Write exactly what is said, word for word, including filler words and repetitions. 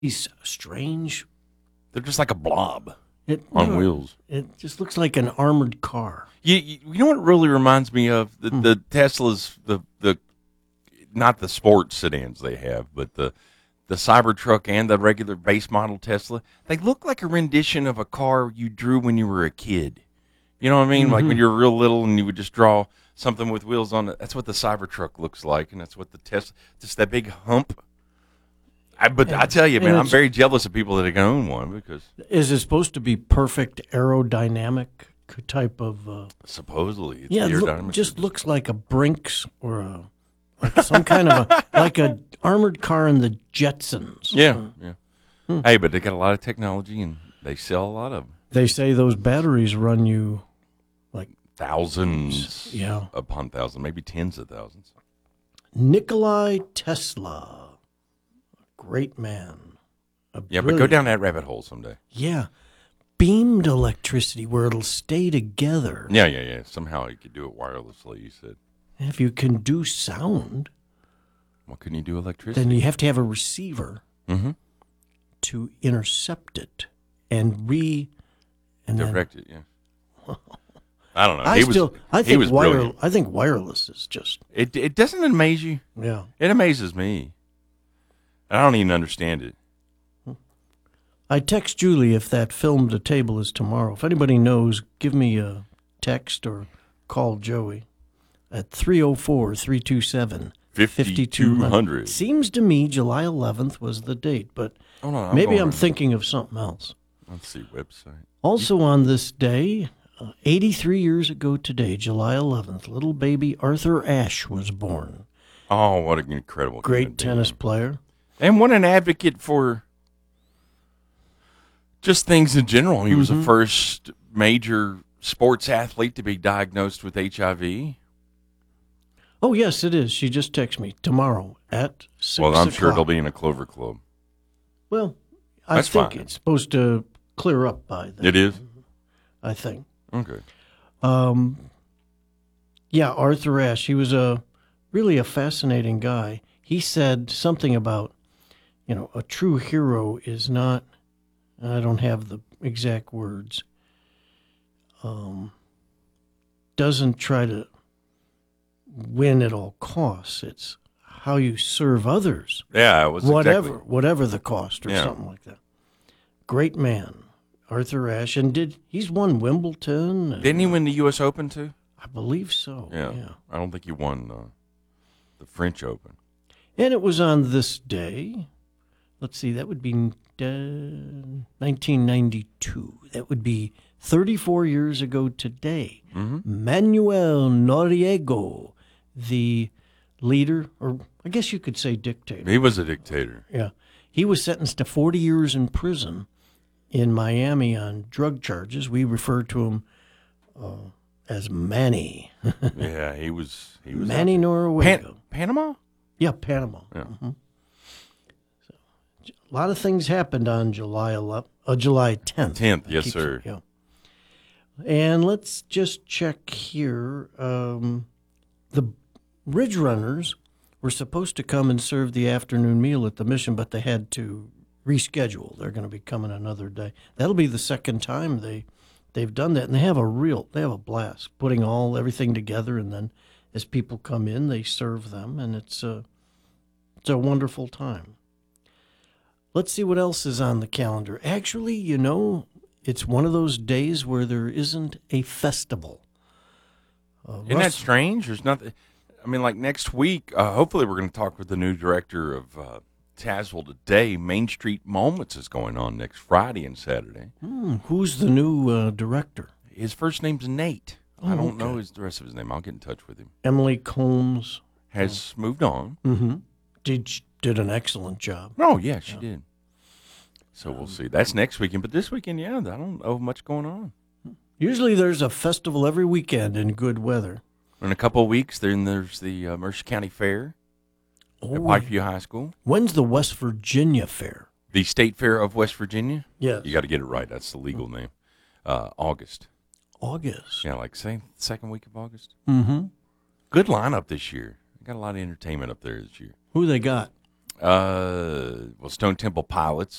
He's strange. They're just like a blob It, on no, wheels. It just looks like an armored car. You, you, you know what it really reminds me of? The, Hmm. the Teslas, the, the not the sports sedans they have, but the the Cybertruck and the regular base model Tesla. They look like a rendition of a car you drew when you were a kid. You know what I mean? Mm-hmm. Like when you were real little and you would just draw something with wheels on it. That's what the Cybertruck looks like, and that's what the Tesla, just that big hump. I, but And, I tell you, man, I'm it's, very jealous of people that can own one because is it supposed to be perfect aerodynamic type of? Uh, supposedly it's yeah, the look, aerodynamics just are looks like a Brinks or a like some kind of a like a armored car in the Jetsons. Yeah, yeah. Hmm. Hey, but they got a lot of technology and they sell a lot of them. They say those batteries run you like thousands, yeah, upon thousands, maybe tens of thousands. Nikolai Tesla, great man. A Yeah, brilliant, but go down that rabbit hole someday. Yeah, beamed electricity where it'll stay together. Yeah, yeah, yeah. Somehow you could do it wirelessly. You said. If you can do sound, what can you do electricity? then you have to have a receiver mm-hmm. to intercept it and re and direct then, it. Yeah. I don't know. I he still, was, I he think was wire, brilliant. I think wireless is just. It it doesn't amaze you. Yeah. It amazes me. I don't even understand it. I text Julie if that film to table is tomorrow. If anybody knows, give me a text or call Joey at three oh four, three two seven, five two hundred. Seems to me July eleventh was the date, but oh, no, I'm maybe going I'm around. thinking of something else. Let's see, website. Also on this day, uh, eighty-three years ago today, July eleventh, little baby Arthur Ashe was born. Oh, what an incredible Great tennis player. And what an advocate for just things in general. He mm-hmm. was the first major sports athlete to be diagnosed with H I V. Oh, yes, it is. She just texted me tomorrow at six Well, I'm o'clock. sure it'll be in a Clover Club. Well, I That's think fine. it's supposed to clear up by then. It is? I think. Okay. Um, yeah, Arthur Ashe, he was a really a fascinating guy. He said something about, you know, a true hero is not, I don't have the exact words, um, doesn't try to win at all costs. It's how you serve others. Yeah, it was whatever, exactly. whatever the cost or yeah. something like that. Great man, Arthur Ashe, and did he's won Wimbledon? And, Didn't he win the U S Open too? I believe so. Yeah, yeah. I don't think he won uh, the French Open. And it was on this day. Let's see, that would be uh, nineteen ninety-two. That would be thirty-four years ago today. Mm-hmm. Manuel Noriega, the leader, or I guess you could say dictator. He was a dictator. Yeah. He was sentenced to forty years in prison in Miami on drug charges. We refer to him uh, as Manny. yeah, he was. He was Manny Noriega. Pan- Panama? Yeah, Panama. Yeah. Mm-hmm. So, a lot of things happened on July eleventh, uh, July tenth. tenth, yes, sir. Yeah. And let's just check here. Um, the Ridge Runners were supposed to come and serve the afternoon meal at the mission, but they had to reschedule. They're going to be coming another day. That'll be the second time they they've done that, and they have a real they have a blast putting all everything together, and then as people come in, they serve them, and it's a it's a wonderful time. Let's see what else is on the calendar. Actually, you know, it's one of those days where there isn't a festival. Uh, Isn't that strange? There's nothing. I mean, like next week, uh, hopefully we're going to talk with the new director of uh, Tazewell Today. Main Street Moments is going on next Friday and Saturday. Hmm, who's the new uh, director? His first name's Nate. Oh, I don't okay. know his, the rest of his name. I'll get in touch with him. Emily Combs Has oh. moved on. Mm-hmm. Did did an excellent job. Oh, yeah, she yeah. did. So um, we'll see. That's next weekend. But this weekend, yeah, I don't know much going on. Usually there's a festival every weekend in good weather. In a couple of weeks, then there's the uh, Mercer County Fair oh, at Pikeview High School. When's the West Virginia Fair? The State Fair of West Virginia? Yes. You got to get it right. That's the legal name. Uh, August. August. Yeah, like say second week of August. Mm-hmm. Good lineup this year. Got a lot of entertainment up there this year. Who they got? Uh, well, Stone Temple Pilots